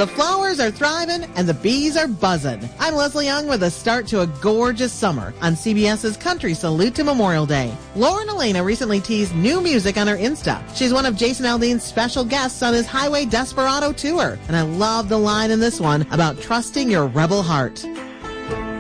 The flowers are thriving and the bees are buzzing. I'm Leslie Young with a start to a gorgeous summer on CBS's Country Salute to Memorial Day. Lauren Elena recently teased new music on her Insta. She's one of Jason Aldean's special guests on his Highway Desperado tour. And I love the line in this one about trusting your rebel heart.